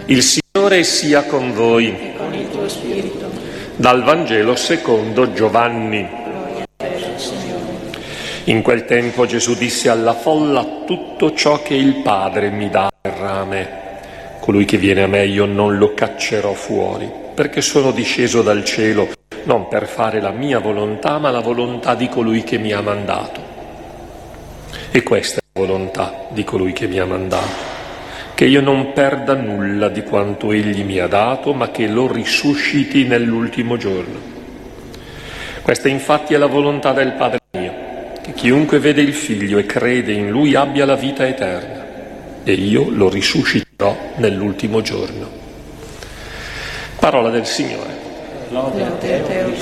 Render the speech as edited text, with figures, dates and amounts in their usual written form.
Il Signore sia con voi. E con il tuo spirito. Dal Vangelo secondo Giovanni. Gloria a te, Signore. In quel tempo Gesù disse alla folla: tutto ciò che il Padre mi dà verrà a me. Colui che viene a me io non lo caccerò fuori, perché sono disceso dal cielo non per fare la mia volontà, ma la volontà di colui che mi ha mandato. E questa è la volontà di colui che mi ha mandato, che io non perda nulla di quanto egli mi ha dato, ma che lo risusciti nell'ultimo giorno. Questa infatti è la volontà del Padre mio, che chiunque vede il Figlio e crede in Lui abbia la vita eterna, e io lo risusciterò nell'ultimo giorno. Parola del Signore. Lode a te,